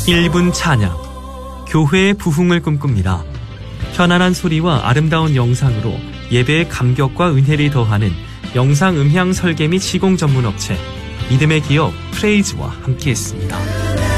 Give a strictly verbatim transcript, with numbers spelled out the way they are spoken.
일 분 찬양, 교회의 부흥을 꿈꿉니다. 편안한 소리와 아름다운 영상으로 예배의 감격과 은혜를 더하는 영상 음향 설계 및 시공 전문 업체 믿음의 기업 프레이즈와 함께했습니다.